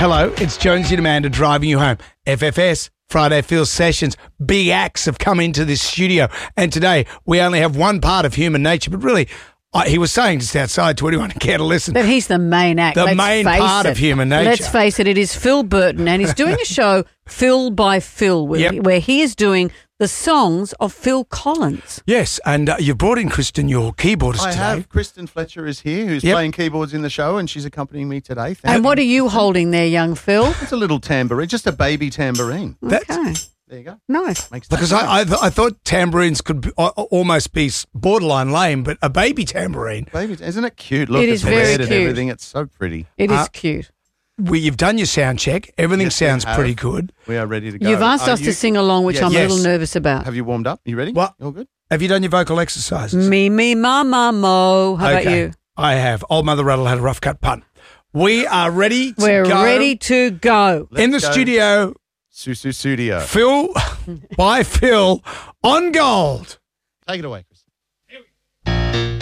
Hello, it's Jonesy and Amanda driving you home. FFS, Friday Phil Sessions, big acts have come into this studio. And today we only have one part of human nature, but really, he was saying just outside to anyone who care to listen. That he's the main act. The main part of human nature. Let's face it is Phil Burton, and he's doing a show, Phil by Phil, where he is doing the songs of Phil Collins. Yes, and you've brought in Kristen, your keyboardist today. I have. Kristen Fletcher is here, who's playing keyboards in the show, and she's accompanying me today. And what are you holding there, young Phil? It's a little tambourine, just a baby tambourine. Okay. There you go. Nice. Because I thought tambourines could almost be borderline lame, but a baby tambourine. Baby, isn't it cute? Look, It is it's very red and cute. everything. It's so pretty. It is cute. You've done your sound check. Everything Yes, we sounds have. pretty good. We are ready to go. You've asked Are us you- to sing along, which Yes. I'm a little Yes. nervous about. Have you warmed up? You ready? What? All good? Have you done your vocal exercises? Me, mama, mo. How about you? I have. Old Mother Rattle had a rough cut punt. We are ready to We're go. ready to go. In the Let's go. studio, Susu Studio. Phil by Phil on gold. Take it away, Chris.